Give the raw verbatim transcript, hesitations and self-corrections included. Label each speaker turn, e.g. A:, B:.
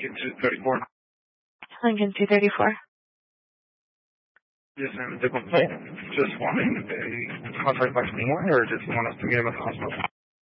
A: Lincoln two thirty-four.
B: Lincoln two thirty-four.
A: Yes, ma'am. The complaint just wanting a contact by anyone, or just want us to get him at the hospital?